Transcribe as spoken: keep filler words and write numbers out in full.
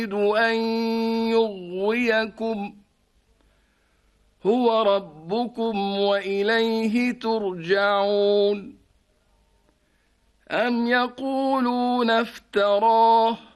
أن يغويكم هو ربكم وإليه ترجعون أم يقولون افتراه